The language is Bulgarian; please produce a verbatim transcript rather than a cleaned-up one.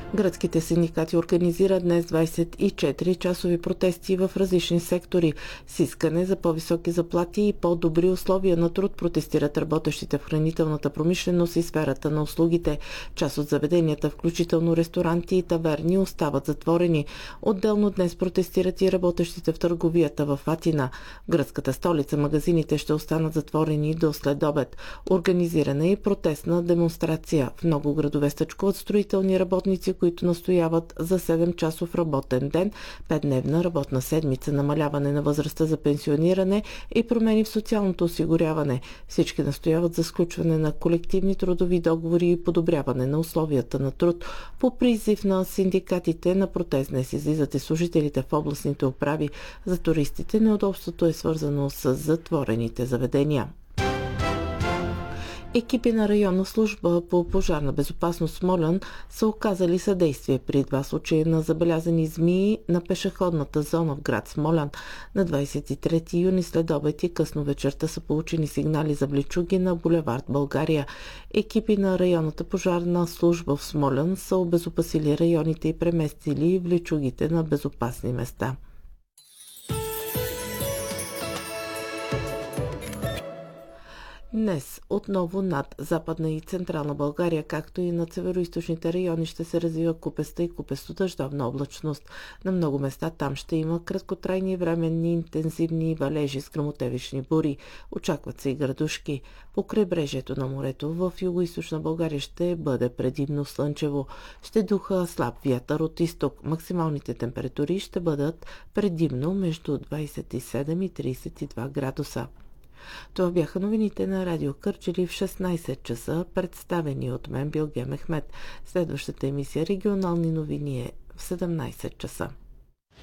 Гръцките синдикати организират днес двадесет и четири часови протести в различни сектори. С искане за по-високи заплати и по-добри условия на труд протестират работещите в хранителната промишленост и сферата на услугите. Част от заведенията, включително ресторанти и таверни, остават затворени. Отделно днес протестират и работещите в търговията в Атина. В гръцката столица магазините ще останат затворени до следобед. Организирана е и протестна демонстрация. В много градове стачкуват строителни работници, които настояват за седем-часов работен ден, петдневна работна седмица, намаляване на възрастта за пенсиониране и промени в социалното осигуряване. Всички настояват за сключване на колективни трудови договори и подобряване на условията на труд. По призив на синдикатите на протест днес излизат и служителите в областните управи. За туристите неудобството е свързано с затворените заведения. Екипи на районна служба по пожарна безопасност Смолян са оказали съдействие при два случая на забелязани змии на пешеходната зона в град Смолян. На двадесет и трети юни след обед и късно вечерта са получени сигнали за влечуги на булевард България. Екипи на районната пожарна служба в Смолян са обезопасили районите и преместили влечугите на безопасни места. Днес отново над Западна и Централна България, както и над североизточните райони ще се развива купеста и купесто-дъждовна облачност. На много места там ще има краткотрайни временни интензивни валежи с гръмотевични бури. Очакват се и градушки. По крайбрежието на морето в югоизточна България ще бъде предимно слънчево. Ще духа слаб вятър от изток. Максималните температури ще бъдат предимно между двадесет и седем и тридесет и два градуса. Това бяха новините на Радио Кърджали в шестнадесет часа, представени от мен Билге Мехмед. Следващата емисия регионални новини е в седемнадесет часа.